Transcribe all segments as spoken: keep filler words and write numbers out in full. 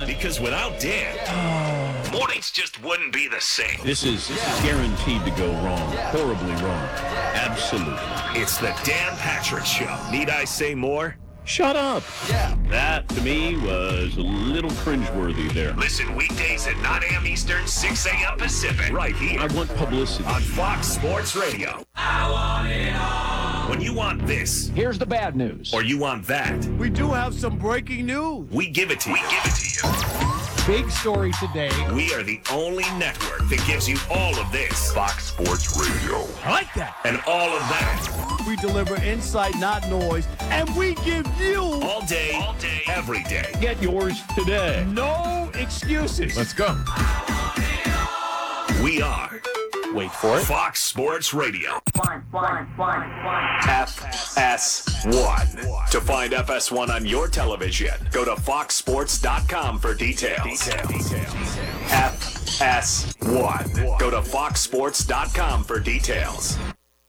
Because without Dan, mornings just wouldn't be the same. This is, this is guaranteed to go wrong. Horribly wrong. Absolutely. It's the Dan Patrick Show. Need I say more? Shut up. Yeah. That, to me, was a little cringeworthy there. Listen weekdays at nine a.m. Eastern, six a.m. Pacific. Right here. I want publicity. On Fox Sports Radio. I want it all. When you want this. Here's the bad news. Or you want that. We do have some breaking news. We give it to you. We give it to you. Big story today. We are the only network that gives you all of this. Fox Sports Radio. I like that. And all of that. We deliver insight, not noise. And we give you. All day, all day, every day. Get yours today. No excuses. Let's go. We are. Wait for it. Fox Sports Radio. One, one, one, one. F S one. To find F S one on your television, go to fox sports dot com for details. F S one. Go to fox sports dot com for details.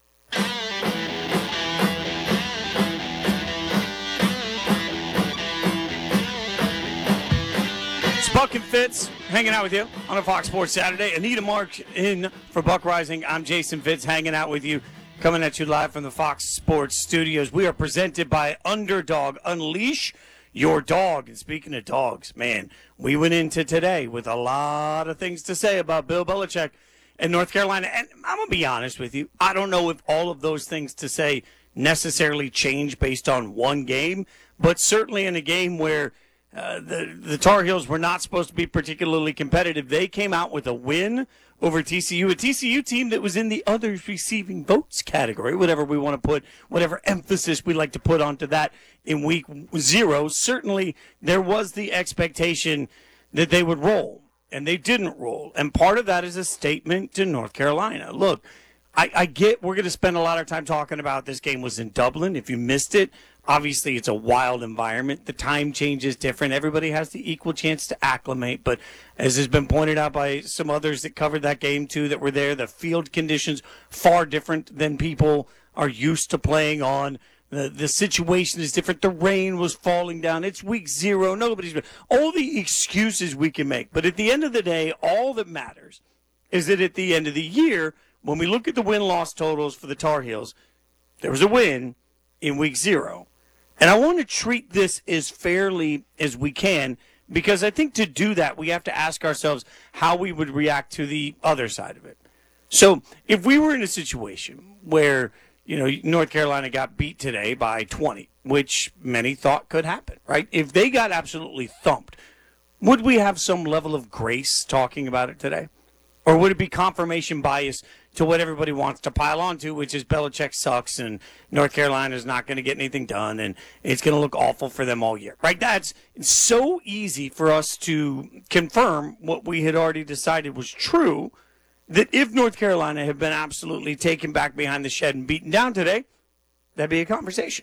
Buck and Fitz hanging out with you on a Fox Sports Saturday. Anita Marks in for Buck Rising. I'm Jason Fitz hanging out with you, coming at you live from the Fox Sports studios. We are presented by Underdog. Unleash your dog. And speaking of dogs, man, we went into today with a lot of things to say about Bill Belichick and North Carolina. And I'm going to be honest with you. I don't know if all of those things to say necessarily change based on one game, but certainly in a game where Uh, the, the Tar Heels were not supposed to be particularly competitive. They came out with a win over T C U, a T C U team that was in the others receiving votes category, whatever we want to put, whatever emphasis we like to put onto that in week zero. Certainly there was the expectation that they would roll, and they didn't roll. And part of that is a statement to North Carolina. Look, I, I get we're going to spend a lot of time talking about this game was in Dublin. If you missed it, obviously, it's a wild environment. The time change is different. Everybody has the equal chance to acclimate. But as has been pointed out by some others that covered that game, too, that were there, the field conditions far different than people are used to playing on. The, the situation is different. The rain was falling down. It's week zero. Nobody's – all the excuses we can make. But at the end of the day, all that matters is that at the end of the year, when we look at the win-loss totals for the Tar Heels, there was a win in week zero. And I want to treat this as fairly as we can, because I think to do that, we have to ask ourselves how we would react to the other side of it. So if we were in a situation where, you know, North Carolina got beat today by twenty, which many thought could happen, right? If they got absolutely thumped, would we have some level of grace talking about it today? Or would it be confirmation bias to what everybody wants to pile onto, which is Belichick sucks and North Carolina's not going to get anything done and it's going to look awful for them all year, right? That's so easy for us to confirm what we had already decided was true, that if North Carolina had been absolutely taken back behind the shed and beaten down today, that'd be a conversation.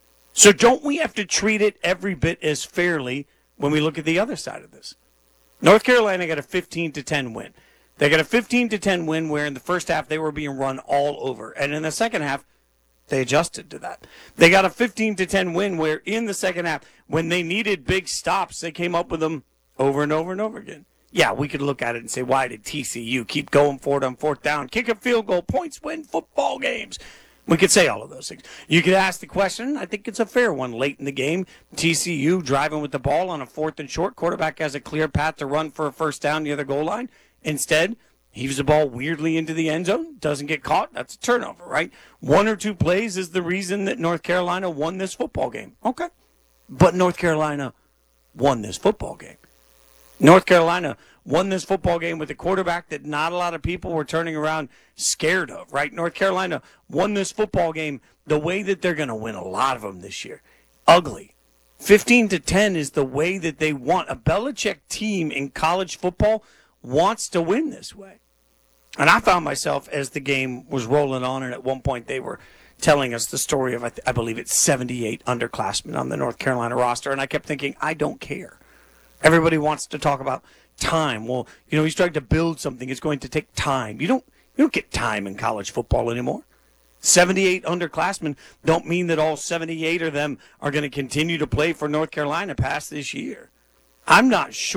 So don't we have to treat it every bit as fairly when we look at the other side of this? North Carolina got a fifteen to ten win. They got a fifteen to ten win where in the first half they were being run all over. And in the second half, they adjusted to that. They got a fifteen to ten win where in the second half, when they needed big stops, they came up with them over and over and over again. Yeah, we could look at it and say, why did T C U keep going for it on fourth down? Kick a field goal, points win football games. We could say all of those things. You could ask the question, I think it's a fair one, late in the game. T C U driving with the ball on a fourth and short. Quarterback has a clear path to run for a first down near the goal line. Instead, heaves the ball weirdly into the end zone, doesn't get caught. That's a turnover, right? One or two plays is the reason that North Carolina won this football game. Okay. But North Carolina won this football game. North Carolina won this football game with a quarterback that not a lot of people were turning around scared of, right? North Carolina won this football game the way that they're going to win a lot of them this year. Ugly. fifteen to ten is the way that they want. A Belichick team in college football wants to win this way. And I found myself as the game was rolling on, and at one point they were telling us the story of, I, th- I believe it's seventy-eight underclassmen on the North Carolina roster, and I kept thinking, I don't care. Everybody wants to talk about time. Well, you know, he's trying to build something. It's going to take time. You don't, you don't get time in college football anymore. seventy-eight underclassmen don't mean that all seventy-eight of them are going to continue to play for North Carolina past this year. I'm not sure.